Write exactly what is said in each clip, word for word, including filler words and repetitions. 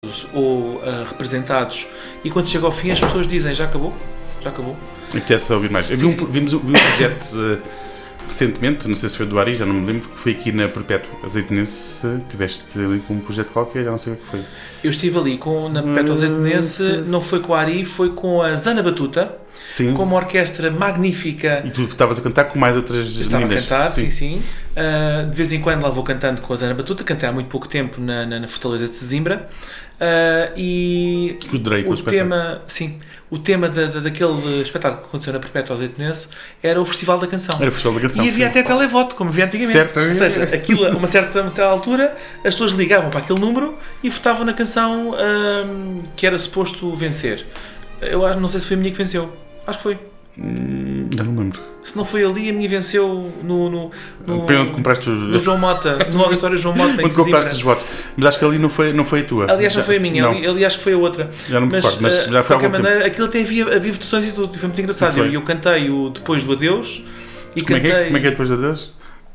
ou uh, representados, e quando chega ao fim as pessoas dizem, já acabou? Já acabou? E apetece ouvir mais. Eu vi um, vimos, vi um projeto uh, recentemente, não sei se foi do Ari, já não me lembro, que foi aqui na Perpétua Azeitonense. Tiveste ali com um projeto qualquer, já não sei o que foi. Eu estive ali com, na Perpétua Azeitonense, uh, não foi com a Ari, foi com a Zana Batuta, sim, com uma orquestra magnífica. E tu estavas a cantar com mais outras meninas. Estava a cantar, sim, sim. sim. Uh, de vez em quando lá vou cantando com a Zana Batuta, cantei há muito pouco tempo na, na, na Fortaleza de Sesimbra. Uh, e o tema, sim, o tema da, da, daquele espetáculo que aconteceu na Perpétua Azeitonense era o Festival da Canção. Era o Festival da Canção. E havia sim. até televoto, como havia antigamente. Certo. Ou seja, aquilo, a uma certa, uma certa altura, as pessoas ligavam para aquele número e votavam na canção um, que era suposto vencer. Eu acho, não sei se foi a minha que venceu. Acho que foi. Hum, já não lembro. Se não foi ali, a minha venceu no, no, no, foi onde compraste os... no João Mota, no auditório João Mota, em onde compraste os votos. Mas acho que ali não foi, não foi a tua. Aliás, não foi a minha, ali, ali acho que foi a outra. Já não me mas, recordo, mas já foi há algum maneira, tempo. Aquilo até havia, havia votações e tudo, foi muito engraçado. Eu, eu cantei o Depois do Adeus e como cantei... É que é? Como é que é Depois do Adeus?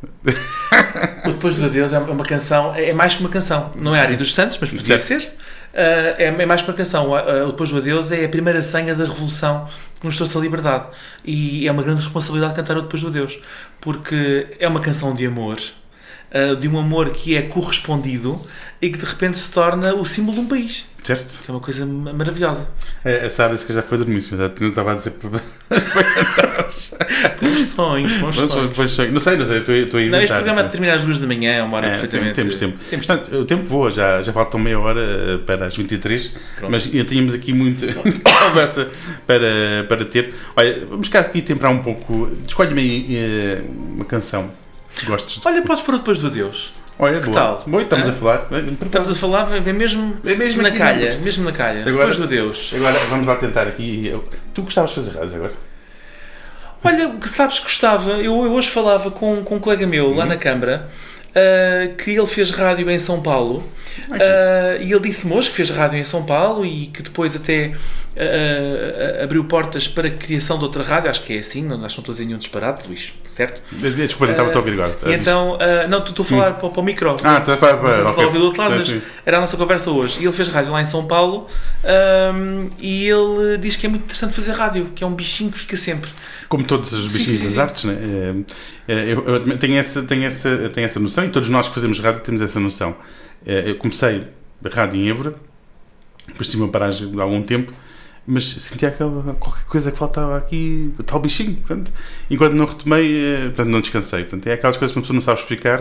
O Depois do Adeus é uma canção, é mais que uma canção. Não é Ari dos Santos, mas podia ser. Uh, é mais que uma canção. O Depois do Adeus é a primeira senha da revolução que nos trouxe a liberdade. E é uma grande responsabilidade cantar o Depois do Adeus, porque é uma canção de amor, uh, de um amor que é correspondido e que de repente se torna o símbolo de um país. Certo. Que é uma coisa maravilhosa. É, a Sara disse que já foi dormir, já não estava a dizer para cantar. Bons sonhos, bons sonhos. Bons sonhos. Não sei, não sei, estou, estou a inventar. Não, este programa então. Termina às duas da manhã, é uma hora é, perfeitamente. Temos tempo. Temos Portanto, tempo. O tempo voa, já, já faltam meia hora para as vinte e três, pronto. Mas ainda tínhamos aqui muita conversa para, para ter. Olha, vamos cá aqui temperar um pouco. Escolhe-me aí uma canção que gostes. Olha, podes pôr o Depois do Adeus. Olha, que boa. tal? Bom, estamos ah? a falar. Estamos a falar, vem mesmo, é mesmo na calha. Mesmo. mesmo na calha. Agora, Depois do Adeus. Agora vamos lá tentar aqui. Tu gostavas de fazer rádio agora? Olha, sabes que gostava. Eu, eu hoje falava com, com um colega meu lá uhum. na Câmara. Uh, que ele fez rádio em São Paulo uh, e ele disse-me hoje que fez rádio em São Paulo e que depois até uh, uh, abriu portas para a criação de outra rádio, acho que é assim, não, acho que não estou a dizer nenhum disparate, Luís, certo? Desculpa, uh, estava a ouvir agora. E então, uh, não, estou a falar hum. para, para o micro, ah, está a falar para, não okay. ouvir do outro lado, mas era a nossa conversa hoje. E ele fez rádio lá em São Paulo um, e ele diz que é muito interessante fazer rádio, que é um bichinho que fica sempre. Como todos os bichinhos sim, sim, das sim. artes, né? eu, eu tenho, essa, tenho, essa, tenho essa noção, e todos nós que fazemos rádio temos essa noção. Eu comecei a rádio em Évora, depois tive uma paragem há algum tempo, mas sentia aquela, qualquer coisa que faltava aqui, tal bichinho. Portanto, enquanto não retomei, portanto, não descansei. Portanto, é aquelas coisas que uma pessoa não sabe explicar.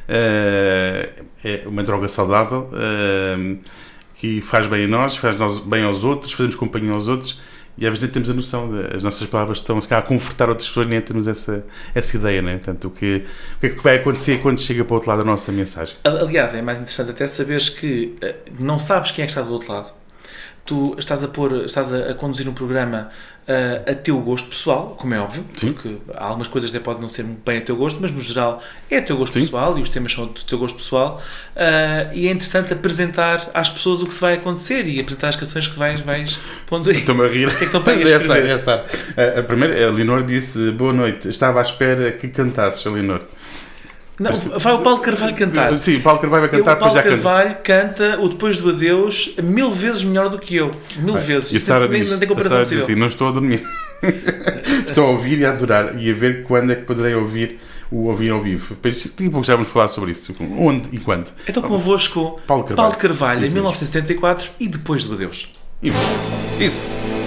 É uma droga saudável que faz bem a nós, faz bem aos outros, fazemos companhia aos outros. E às vezes nem temos a noção, de, as nossas palavras estão a confortar outras pessoas, nem temos essa, essa ideia, né? Portanto, o que, o que é que vai acontecer quando chega para o outro lado a nossa mensagem? Aliás, é mais interessante até saberes que não sabes quem é que está do outro lado. Tu estás a, pôr, estás a, a conduzir um programa uh, a teu gosto pessoal, como é óbvio, sim. Porque há algumas coisas até podem não ser bem a teu gosto, mas no geral é a teu gosto sim. pessoal e os temas são do teu gosto pessoal uh, e é interessante apresentar às pessoas o que se vai acontecer e apresentar as canções que vais, vais pondo aí. Estou-me a rir. O que é que estão para aí a escrever? Essa, essa. A primeira, a Leonor disse, boa noite, estava à espera que cantasses, a Leonor. Não, vai o Paulo Carvalho cantar. Sim, o Paulo Carvalho vai cantar, depois já canta. O Paulo Carvalho canta o Depois do Adeus mil vezes melhor do que eu. Mil Bem, vezes. E a Sara diz, não tem comparação possível. Assim, não estou a dormir. Estou a ouvir e a adorar e a ver quando é que poderei ouvir o ouvir ao vivo. Tipo, já vamos falar sobre isso. Onde e quando. Então convosco, Paulo Carvalho, Paulo Carvalho em mil novecentos e setenta e quatro e Depois do Adeus. Isso.